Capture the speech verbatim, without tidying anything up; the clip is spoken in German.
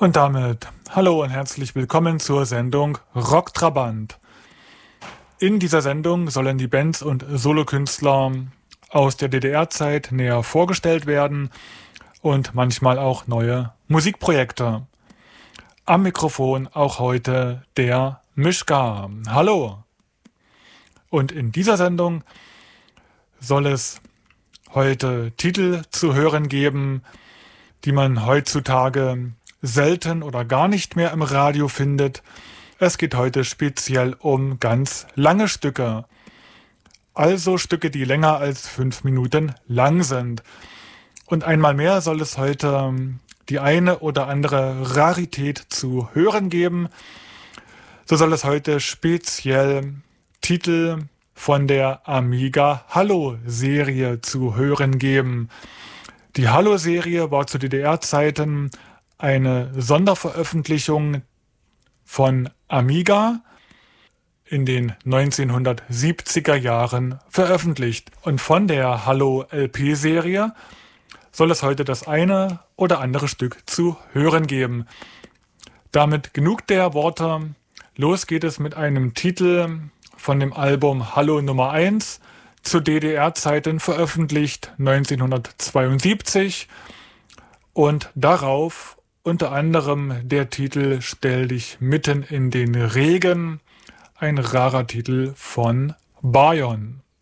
Und damit hallo und herzlich willkommen zur Sendung Rock Trabant. In dieser Sendung sollen die Bands und Solokünstler aus der D D R-Zeit näher vorgestellt werden und manchmal auch neue Musikprojekte. Am Mikrofon auch heute der Mischka. Hallo! Und in dieser Sendung soll es heute Titel zu hören geben, die man heutzutage selten oder gar nicht mehr im Radio findet. Es geht heute speziell um ganz lange Stücke. Also Stücke, die länger als fünf Minuten lang sind. Und einmal mehr soll es heute die eine oder andere Rarität zu hören geben. So soll es heute speziell Titel von der Amiga Hallo-Serie zu hören geben. Die Hallo-Serie war zu D D R-Zeiten eine Sonderveröffentlichung von Amiga in den neunzehnhundertsiebziger Jahren veröffentlicht. Und von der Hallo-L P-Serie soll es heute das eine oder andere Stück zu hören geben. Damit genug der Worte. Los geht es mit einem Titel von dem Album Hallo Nummer eins, zu D D R-Zeiten veröffentlicht neunzehnhundertzweiundsiebzig. Und darauf unter anderem der Titel Stell dich mitten in den Regen, ein rarer Titel von Bayon.